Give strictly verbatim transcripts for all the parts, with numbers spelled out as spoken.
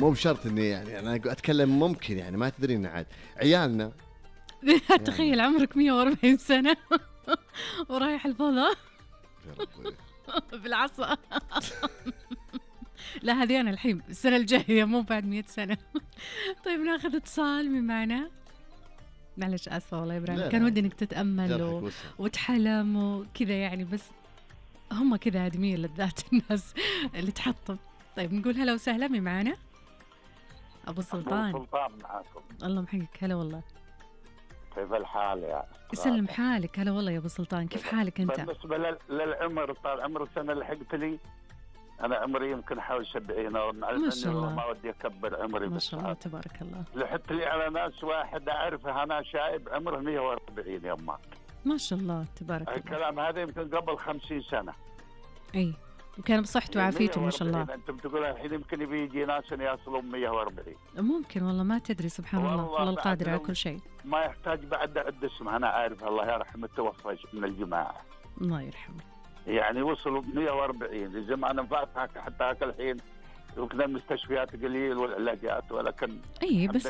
مو بشرط اني يعني انا اتكلم ممكن يعني ما تدرين عاد عيالنا. تخيل عمرك مية وأربعين سنة ورايح الفضاء بالعصا. لا هذه أنا الحين السنة الجاية مو بعد مئة سنة. طيب ناخذ اتصال من معنا. معلش آسفة والله يا إبراهيم، كان ودي إنك تتأمل و... وتحلم وكذا يعني، بس هم كذا هادمين لذات الناس اللي تحطم. طيب نقول هلا وسهلا من معنا. أبو سلطان. أبو سلطان معاكم. الله محقك. هلا والله. كيف الحال يا يسلم حالك. هلا والله يا أبو سلطان، كيف حالك أنت؟ بالنسبة للعمر، طال عمر السنة اللي حقت لي أنا عمري يمكن حول سبعين، ما شاء الله، ما ودي أكبر عمري، ما شاء الله تبارك الله. لحقت لي على ناس واحد أعرفه أنا شايب عمره مية وأربعين يما، ما شاء الله تبارك الله. الكلام هذا يمكن قبل خمسين سنة. أي وكان بصحته وعافيته ما شاء الله. أنتم تقولون الحين يمكن بيجي ناس يصلون مية وأربعين. ممكن والله ما تدري، سبحان الله، الله القادر على كل شيء. ما يحتاج بعد عد اسمه، أنا أعرف الله يرحمه توفى من الجماعة. الله يرحمه. يعني وصلوا مية وأربعين زمان فاتحة حتى هاك الحين، وكنا المستشفيات قليل والعلاجات، ولكن اي بس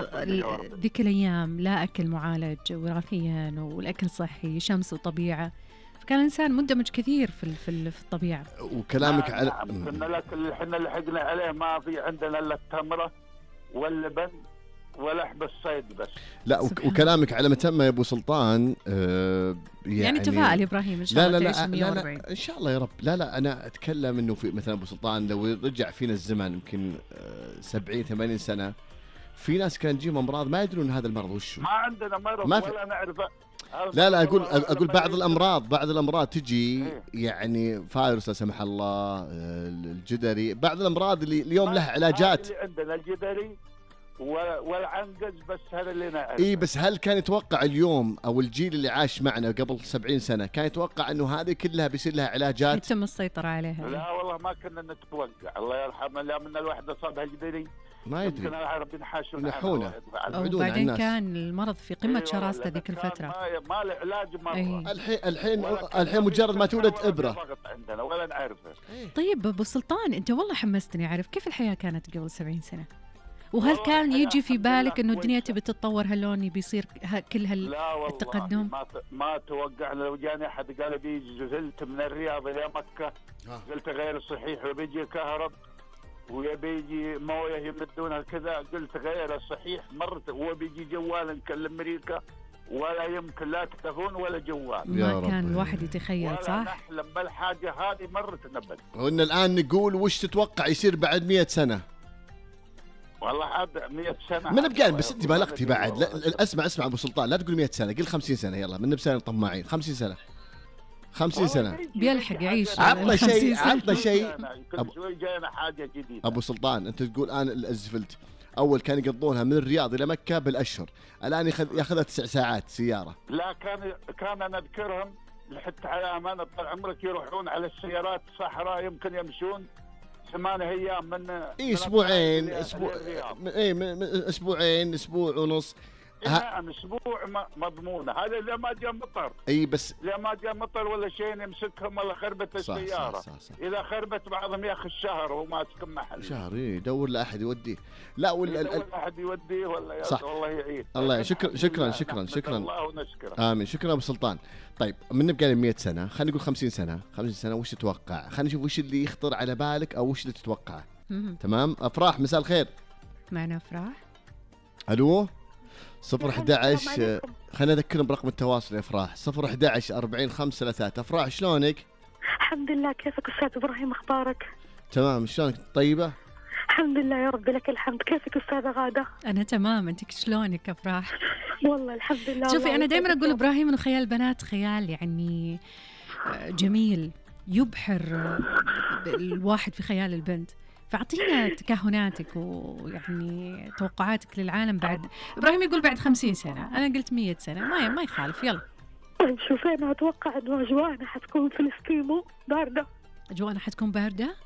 ذيك الايام لا اكل معالج وراثيا والاكل صحي، شمس وطبيعه، فكان الانسان مندمج كثير في في في الطبيعه. وكلامك على نعم. كنا لك اللي احنا لحقنا عليه ما في عندنا الا التمره واللبن ولحم الصيد بس. لا وكلامك على متم يا ابو سلطان. آه يعني, يعني تفائل ابراهيم ان شاء الله لا لا تعيش مية وأربعين. لا لا ان شاء الله يا رب. لا لا انا اتكلم انه في مثلا ابو سلطان لو رجع فينا الزمن يمكن آه سبعين ثمانين سنه، في ناس كان تجيهم امراض ما يدرون هذا المرض وش. ما عندنا مرض ما ولا نعرفه. لا لا اقول اقول بعض الامراض بعض الامراض تجي يعني فايروس لا سمح الله، الجدري، بعض الامراض اللي اليوم لها علاجات. اللي عندنا الجدري والعنقز بس، هذا اللي نعرفه. اي بس هل كان يتوقع اليوم او الجيل اللي عاش معنا قبل سبعين سنه كان يتوقع انه هذه كلها بيصير لها علاجات يتم السيطره عليها؟ لا والله ما كنا نتوقع. الله يرحمه، لا من الواحد اصابها الجدري ما يدري، يمكن العرب ينحاشون ينحونه، وبعدين كان المرض في قمه أيوة شراسته ذيك الفتره، ما ما له علاج مره. أيه. الحين الحين الحين مجرد ما تولد ابره عندنا ولا نعرفه. طيب ابو سلطان انت والله حمستني اعرف كيف الحياه كانت قبل سبعين سنه، وهل كان يجي في بالك انه الدنيا تبي تتطور هاللون بيصير كل هالتقدم؟ لا والله ما توقعنا. لو جاني احد قال بيجي زلت من الرياض الى مكه قلت غير صحيح، وبيجي كهرب ويبيجي مويه يمدونها كذا قلت غير صحيح مرت، وبيجي جوال نكلم امريكا ولا يمكن لا تلفون ولا جوال. ما كان الواحد يتخيل صح؟ نحلم بالحاجه هذه مرت نبت. وإن الان نقول وش تتوقع يصير بعد مئة سنه؟ والله عاد مئة سنة من بقال بس انت بالغتي بعد. لا اسمع اسمع ابو سلطان، لا تقول مئة سنة، قل خمسين سنة يلا، من بسنة طماعين. خمسين سنة خمسين سنة بيلحق يعيش. عطنا شيء عطنا شيء كل شوي جاينا حاجة جديدة. ابو سلطان انت تقول الان الزفلت اول كان يقضونها من الرياض الى مكة بالاشهر، الان ياخذ ياخذها تسع ساعات سيارة. لا كان كان انا اذكرهم حتى على امانة طال عمرك يروحون على السيارات صحراء يمكن يمشون ثمانية ايام من اي اسبوعين اسبوع اي من اسبوعين اسبوع ونص. نعم اسبوع مضمونه، هذا اذا ما جاء مطر. اي بس اذا ما جاء مطر ولا شيء يمسكهم ولا خربت السياره. صح صح صح. اذا خربت بعضهم ياخذ شهر وما تكون محل. شهر اي يدور له احد يوديه. لا ولا يدور احد يوديه ولا صح. والله يعيد. الله شكرا شكرا شكرا شكرا الله ونشكره. امين. شكرا ابو سلطان. طيب من نبقى مئة سنه خلينا نقول خمسين سنه. خمسين سنه وش تتوقع؟ خلينا نشوف وش اللي يخطر على بالك او وش اللي تتوقعه. تمام. افراح مساء الخير. معنا افراح. الو صفر أحد عشر. خلينا نذكرهم برقم التواصل يا افراح. صفر أحد عشر أربعين خمسة ثلاثة. افراح شلونك؟ الحمد لله. كيفك استاذ ابراهيم؟ اخبارك؟ تمام. شلونك؟ طيبه؟ الحمد لله يا رب لك الحمد. كيفك استاذه غاده؟ انا تمام. انت شلونك افراح؟ والله الحمد لله. شوفي انا دائما اقول ابراهيم انه خيال البنات خيال يعني جميل يبحر الواحد في خيال البنت، فاعطينا تكهناتك ويعني توقعاتك للعالم بعد. ابراهيم يقول بعد خمسين سنة، انا قلت مية سنة، ما ما يخالف. يلا طيب شوفي انا اتوقع انه اجواءنا حتكون في الاستيمو باردة. اجواءنا حتكون باردة؟